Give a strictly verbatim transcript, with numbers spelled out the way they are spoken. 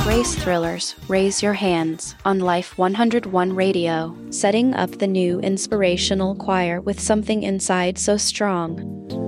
Race Thrillers, Raise Your Hands, on Life one oh one Radio, setting up the new inspirational choir with something inside so strong.